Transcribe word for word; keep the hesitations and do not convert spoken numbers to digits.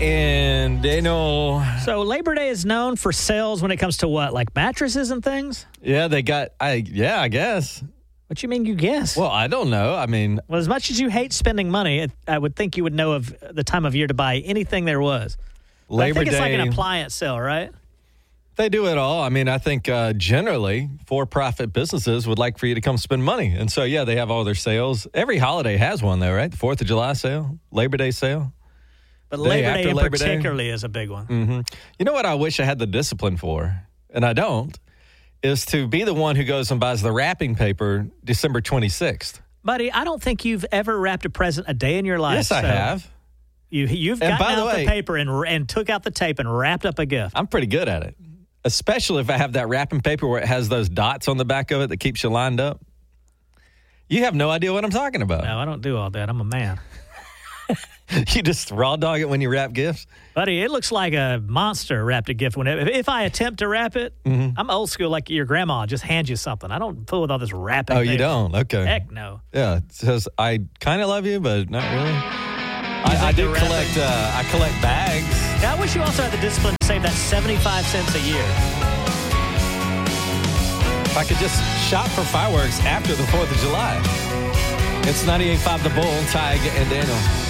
and Daniel. So Labor Day is known for sales when it comes to what, like mattresses and things? Yeah, they got. I yeah, I guess. What you mean you guess? Well, I don't know. I mean, well, as much as you hate spending money, I would think you would know of the time of year to buy anything there was. But Labor I think it's Day, like an appliance sale, right? They do it all. I mean, I think uh, generally for-profit businesses would like for you to come spend money. And so, yeah, they have all their sales. Every holiday has one, though, right? The fourth of July sale, Labor Day sale. But Day Labor after Day in Labor Day. particularly is a big one. Mm-hmm. You know what I wish I had the discipline for, and I don't, is to be the one who goes and buys the wrapping paper December twenty-sixth. Buddy, I don't think you've ever wrapped a present a day in your life. Yes, I so have. You, you've And gotten by the out way- the paper and, and took out the tape and wrapped up a gift. I'm pretty good at it, especially if I have that wrapping paper where it has those dots on the back of it that keeps you lined up. You have no idea what I'm talking about. No, I don't do all that. I'm a man. You just raw dog it when you wrap gifts? Buddy, it looks like a monster wrapped a gift. When it, if I attempt to wrap it, Mm-hmm. I'm old school like your grandma. Just hand you something. I don't fool with all this wrapping. Oh, you thing. don't? Okay. Heck no. Yeah, it says, I kind of love you, but not really. I, I think do the wrapping- collect, uh, I collect bags. Yeah, I wish you also had the discipline to save that seventy-five cents a year. If I could just shop for fireworks after the fourth of July. It's ninety-eight point five The Bull, Tig and Daniel.